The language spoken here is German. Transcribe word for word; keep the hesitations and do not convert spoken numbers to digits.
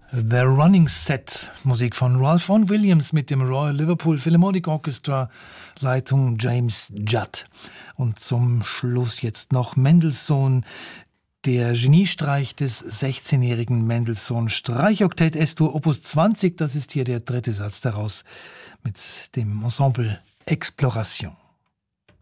The Running Set, Musik von Ralph Vaughan Williams mit dem Royal Liverpool Philharmonic Orchestra, Leitung James Judd. Und zum Schluss jetzt noch Mendelssohn, der Geniestreich des sechzehnjährigen Mendelssohn Streichoktett S-Dur Opus zwanzig, das ist hier der dritte Satz daraus mit dem Ensemble Exploration.